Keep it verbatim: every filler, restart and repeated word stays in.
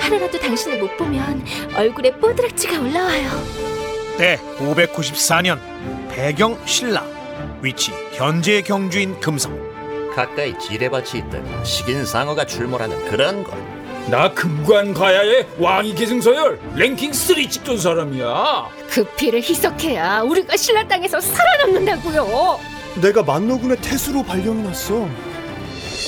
하루라도 당신을 못 보면 얼굴에 뽀드락지가 올라와요. 때 오백구십사 년 배경 신라, 위치 현재 경주인 금성. 가까이 지뢰밭이 있다가 식인상어가 출몰하는 그런 곳. 나 금관가야의 왕위 계승서열 랭킹 삼 찍던 사람이야. 그 피를 희석해야 우리가 신라 땅에서 살아남는다고요. 내가 만노군의 태수로 발령이 났어.